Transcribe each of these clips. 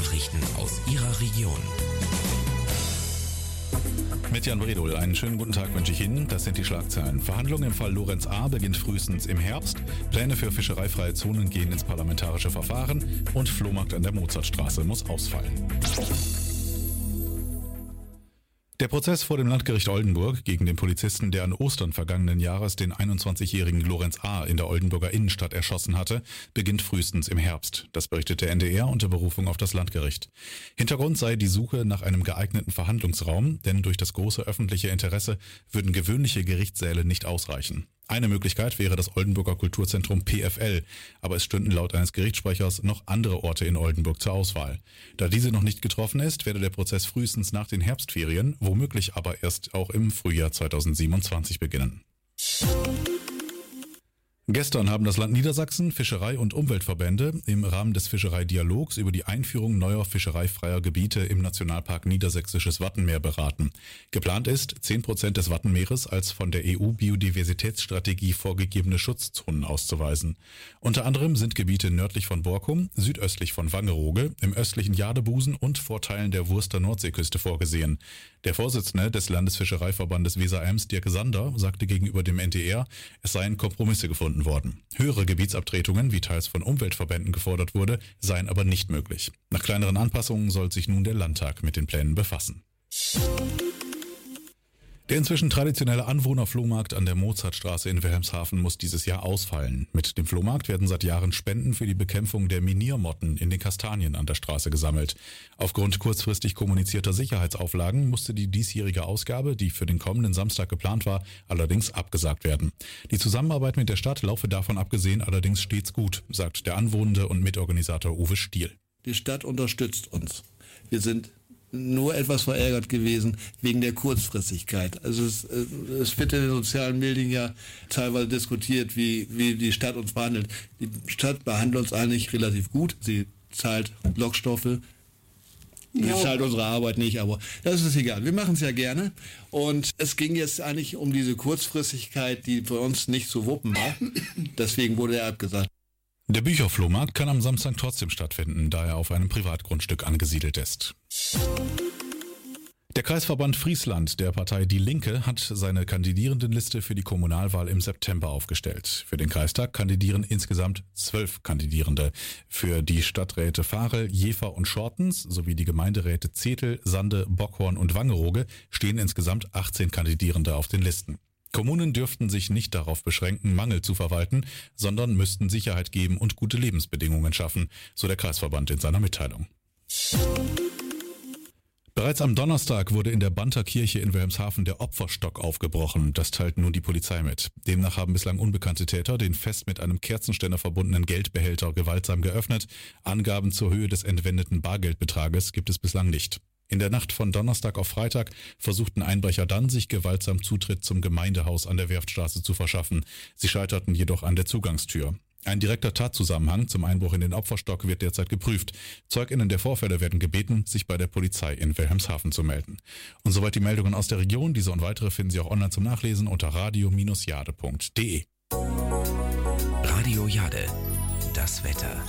Nachrichten aus Ihrer Region. Mit Jan Bredol, einen schönen guten Tag wünsche ich Ihnen. Das sind die Schlagzeilen. Verhandlung im Fall Lorenz A. beginnt frühestens im Herbst. Pläne für fischereifreie Zonen gehen ins parlamentarische Verfahren. Und Flohmarkt an der Mozartstraße muss ausfallen. Der Prozess vor dem Landgericht Oldenburg gegen den Polizisten, der an Ostern vergangenen Jahres den 21-jährigen Lorenz A. in der Oldenburger Innenstadt erschossen hatte, beginnt frühestens im Herbst. Das berichtet der NDR unter Berufung auf das Landgericht. Hintergrund sei die Suche nach einem geeigneten Verhandlungsraum, denn durch das große öffentliche Interesse würden gewöhnliche Gerichtssäle nicht ausreichen. Eine Möglichkeit wäre das Oldenburger Kulturzentrum PFL, aber es stünden laut eines Gerichtssprechers noch andere Orte in Oldenburg zur Auswahl. Da diese noch nicht getroffen ist, werde der Prozess frühestens nach den Herbstferien, womöglich aber erst auch im Frühjahr 2027 beginnen. Gestern haben das Land Niedersachsen, Fischerei- und Umweltverbände im Rahmen des Fischereidialogs über die Einführung neuer fischereifreier Gebiete im Nationalpark Niedersächsisches Wattenmeer beraten. Geplant ist, 10% des Wattenmeeres als von der EU-Biodiversitätsstrategie vorgegebene Schutzzonen auszuweisen. Unter anderem sind Gebiete nördlich von Borkum, südöstlich von Wangerooge, im östlichen Jadebusen und vor Teilen der Wurster Nordseeküste vorgesehen. Der Vorsitzende des Landesfischereiverbandes Weser-Ems, Dirk Sander, sagte gegenüber dem NDR, es seien Kompromisse gefunden worden. Höhere Gebietsabtretungen, wie teils von Umweltverbänden gefordert wurde, seien aber nicht möglich. Nach kleineren Anpassungen soll sich nun der Landtag mit den Plänen befassen. Der inzwischen traditionelle Anwohnerflohmarkt an der Mozartstraße in Wilhelmshaven muss dieses Jahr ausfallen. Mit dem Flohmarkt werden seit Jahren Spenden für die Bekämpfung der Miniermotten in den Kastanien an der Straße gesammelt. Aufgrund kurzfristig kommunizierter Sicherheitsauflagen musste die diesjährige Ausgabe, die für den kommenden Samstag geplant war, allerdings abgesagt werden. Die Zusammenarbeit mit der Stadt laufe davon abgesehen allerdings stets gut, sagt der Anwohnende und Mitorganisator Uwe Stiel. Die Stadt unterstützt uns. Wir sind nur etwas verärgert gewesen wegen der Kurzfristigkeit. Also es wird in den sozialen Medien ja teilweise diskutiert, wie die Stadt uns behandelt. Die Stadt behandelt uns eigentlich relativ gut. Sie zahlt Lockstoffe. Sie zahlt unsere Arbeit nicht, aber das ist egal. Wir machen es ja gerne. Und es ging jetzt eigentlich um diese Kurzfristigkeit, die für uns nicht zu wuppen war. Deswegen wurde er abgesagt. Der Bücherflohmarkt kann am Samstag trotzdem stattfinden, da er auf einem Privatgrundstück angesiedelt ist. Der Kreisverband Friesland der Partei Die Linke hat seine Kandidierendenliste für die Kommunalwahl im September aufgestellt. Für den Kreistag kandidieren insgesamt 12 Kandidierende. Für die Stadträte Varel, Jever und Schortens sowie die Gemeinderäte Zetel, Sande, Bockhorn und Wangerooge stehen insgesamt 18 Kandidierende auf den Listen. Kommunen dürften sich nicht darauf beschränken, Mangel zu verwalten, sondern müssten Sicherheit geben und gute Lebensbedingungen schaffen, so der Kreisverband in seiner Mitteilung. Bereits am Donnerstag wurde in der Banter Kirche in Wilhelmshaven der Opferstock aufgebrochen. Das teilt nun die Polizei mit. Demnach haben bislang unbekannte Täter den fest mit einem Kerzenständer verbundenen Geldbehälter gewaltsam geöffnet. Angaben zur Höhe des entwendeten Bargeldbetrages gibt es bislang nicht. In der Nacht von Donnerstag auf Freitag versuchten Einbrecher dann, sich gewaltsam Zutritt zum Gemeindehaus an der Werftstraße zu verschaffen. Sie scheiterten jedoch an der Zugangstür. Ein direkter Tatzusammenhang zum Einbruch in den Opferstock wird derzeit geprüft. ZeugInnen der Vorfälle werden gebeten, sich bei der Polizei in Wilhelmshaven zu melden. Und soweit die Meldungen aus der Region. Diese und weitere finden Sie auch online zum Nachlesen unter radio-jade.de. Radio Jade, das Wetter.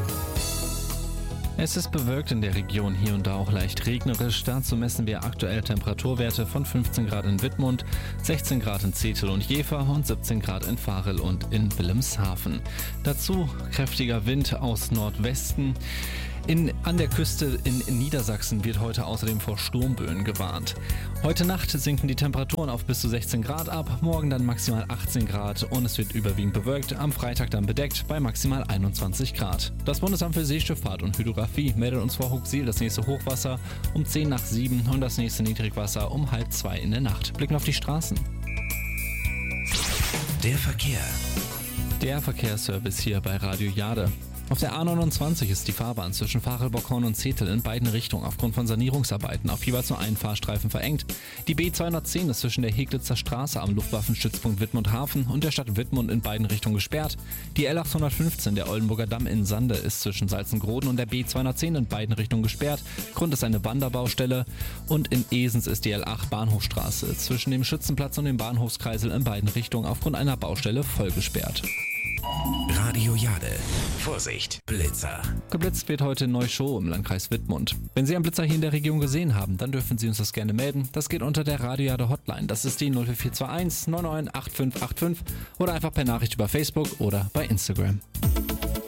Es ist bewölkt in der Region, hier und da auch leicht regnerisch. Dazu messen wir aktuell Temperaturwerte von 15 Grad in Wittmund, 16 Grad in Zetel und Jever und 17 Grad in Varel und in Wilhelmshaven. Dazu kräftiger Wind aus Nordwesten. An der Küste in Niedersachsen wird heute außerdem vor Sturmböen gewarnt. Heute Nacht sinken die Temperaturen auf bis zu 16 Grad ab, morgen dann maximal 18 Grad und es wird überwiegend bewölkt, am Freitag dann bedeckt bei maximal 21 Grad. Das Bundesamt für Seeschifffahrt und Hydrographie meldet uns vor Huxil das nächste Hochwasser um 10 nach 7 und das nächste Niedrigwasser um 1:30 in der Nacht. Blicken auf die Straßen. Der Verkehr. Der Verkehrsservice hier bei Radio Jade. Auf der A29 ist die Fahrbahn zwischen Varel, Bockhorn und Zetel in beiden Richtungen aufgrund von Sanierungsarbeiten auf jeweils nur einen Fahrstreifen verengt. Die B210 ist zwischen der Heglitzer Straße am Luftwaffenstützpunkt Wittmund-Hafen und der Stadt Wittmund in beiden Richtungen gesperrt. Die L815, der Oldenburger Damm in Sande, ist zwischen Salzengroden und der B210 in beiden Richtungen gesperrt. Grund ist eine Wanderbaustelle. Und in Esens ist die L8 Bahnhofstraße zwischen dem Schützenplatz und dem Bahnhofskreisel in beiden Richtungen aufgrund einer Baustelle voll gesperrt. Radio Jade. Vorsicht, Blitzer. Geblitzt wird heute in Neuschow im Landkreis Wittmund. Wenn Sie einen Blitzer hier in der Region gesehen haben, dann dürfen Sie uns das gerne melden. Das geht unter der Radio Jade Hotline. Das ist die 04421 998585 oder einfach per Nachricht über Facebook oder bei Instagram.